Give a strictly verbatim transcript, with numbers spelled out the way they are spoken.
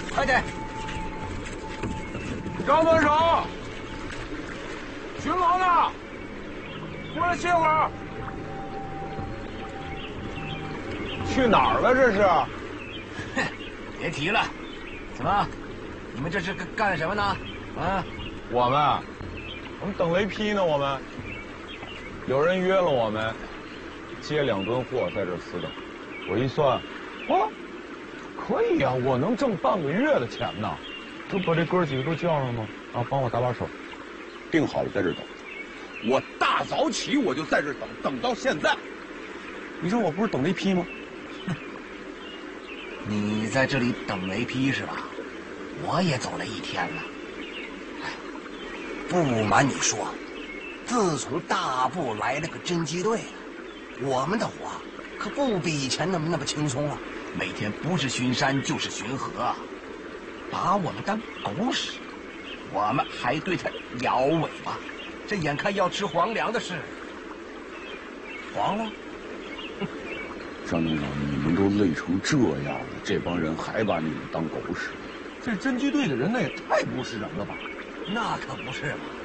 快点！ 张分手，巡逻呢，过来歇会儿。去哪儿了？这是？ 哼，别提了。怎么？你们这是干干什么呢？啊？ 我们，我们等雷劈呢。我们有人约了我们，接两吨货在这儿死等。我一算，哦，可以呀、啊，我能挣半个月的钱呢。就把这哥几个都叫上吗？啊，帮我搭把手。 定好了，在这儿等。我大早起我就在这儿等，等到现在。你说我不是等雷劈吗？ 你在这里等雷劈是吧？我也走了一天了。哎，不瞒你说，自从大部来了个侦缉队了，我们的活可不比以前那么那么轻松了。每天不是巡山就是巡河，把我们当狗屎，我们还对他摇尾巴，这眼看要吃皇粮的事，黄了。 张队长，你们都累成这样了，这帮人还把你们当狗屎？ 这侦缉队的人那也太不是人了吧？ 那可不是嘛。